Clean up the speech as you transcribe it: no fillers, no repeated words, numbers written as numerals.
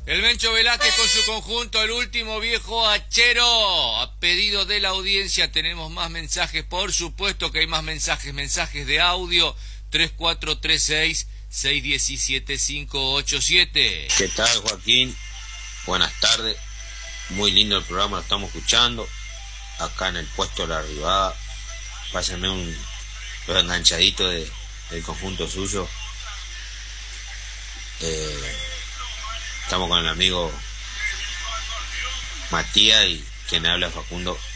El Mencho Velázquez con su conjunto, el último viejo hachero. A pedido de la audiencia tenemos más mensajes, por supuesto que hay más mensajes de audio. 3436-617-587. ¿Qué tal, Joaquín? Buenas tardes. Muy lindo el programa, lo estamos escuchando. Acá en el puesto de la Rivada. Pásenme los enganchaditos del conjunto suyo. Estamos con el amigo Matías y quien habla Facundo.